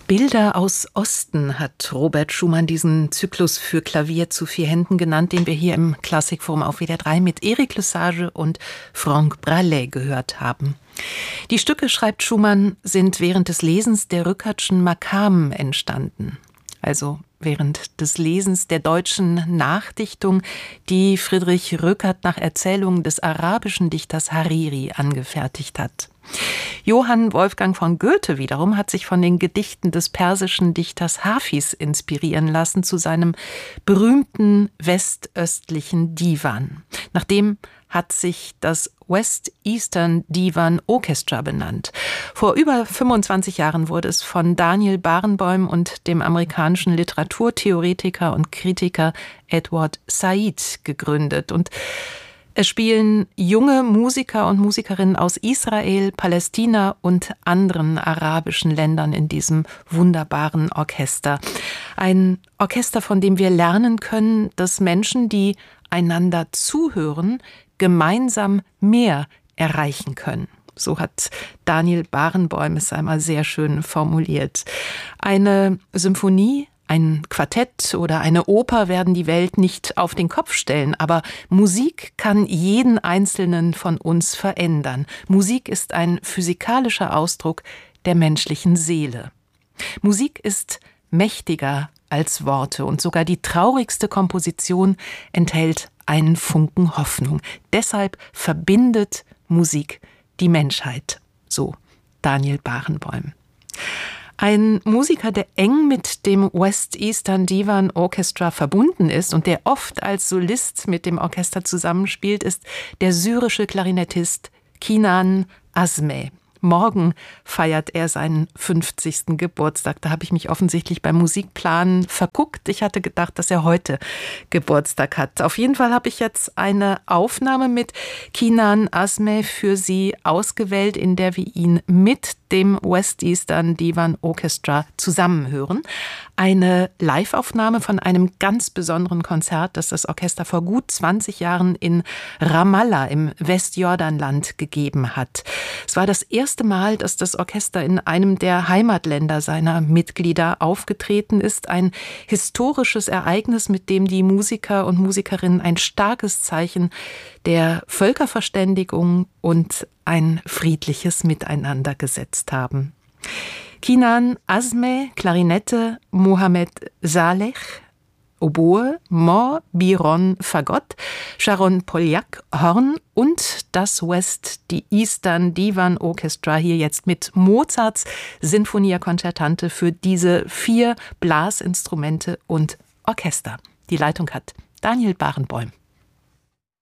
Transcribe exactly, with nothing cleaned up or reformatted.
Bilder aus Osten hat Robert Schumann diesen Zyklus für Klavier zu vier Händen genannt, den wir hier im Klassikforum auf W D R drei mit Eric Lesage und Franck Bralet gehört haben. Die Stücke, schreibt Schumann, sind während des Lesens der Rückertschen Makamen entstanden. Also während des Lesens der deutschen Nachdichtung, die Friedrich Rückert nach Erzählungen des arabischen Dichters Hariri angefertigt hat. Johann Wolfgang von Goethe wiederum hat sich von den Gedichten des persischen Dichters Hafiz inspirieren lassen zu seinem berühmten westöstlichen Divan. Nach dem hat sich das West Eastern Divan Orchestra benannt. Vor über fünfundzwanzig Jahren wurde es von Daniel Barenboim und dem amerikanischen Literaturtheoretiker und Kritiker Edward Said gegründet. Und es spielen junge Musiker und Musikerinnen aus Israel, Palästina und anderen arabischen Ländern in diesem wunderbaren Orchester. Ein Orchester, von dem wir lernen können, dass Menschen, die einander zuhören, gemeinsam mehr erreichen können. So hat Daniel Barenboim es einmal sehr schön formuliert. Eine Symphonie, ein Quartett oder eine Oper werden die Welt nicht auf den Kopf stellen, aber Musik kann jeden Einzelnen von uns verändern. Musik ist ein physikalischer Ausdruck der menschlichen Seele. Musik ist mächtiger als Worte und sogar die traurigste Komposition enthält einen Funken Hoffnung. Deshalb verbindet Musik die Menschheit, so Daniel Barenboim. Ein Musiker, der eng mit dem West Eastern Divan Orchestra verbunden ist und der oft als Solist mit dem Orchester zusammenspielt, ist der syrische Klarinettist Kinan Azmeh. Morgen feiert er seinen fünfzigsten Geburtstag. Da habe ich mich offensichtlich beim Musikplanen verguckt. Ich hatte gedacht, dass er heute Geburtstag hat. Auf jeden Fall habe ich jetzt eine Aufnahme mit Kinan Azmeh für Sie ausgewählt, in der wir ihn mit dem West Eastern Divan Orchestra zusammenhören. Eine Live-Aufnahme von einem ganz besonderen Konzert, das das Orchester vor gut zwanzig Jahren in Ramallah im Westjordanland gegeben hat. Es war das erste Mal, dass das Orchester in einem der Heimatländer seiner Mitglieder aufgetreten ist. Ein historisches Ereignis, mit dem die Musiker und Musikerinnen ein starkes Zeichen der Völkerverständigung und ein friedliches Miteinander gesetzt haben. Kinan Azmeh, Klarinette, Mohamed Saleh, Oboe, Mor Biron Fagott, Sharon Poljak Horn und das West, die Eastern Divan Orchestra hier jetzt mit Mozarts Sinfonia Concertante für diese vier Blasinstrumente und Orchester. Die Leitung hat Daniel Barenboim.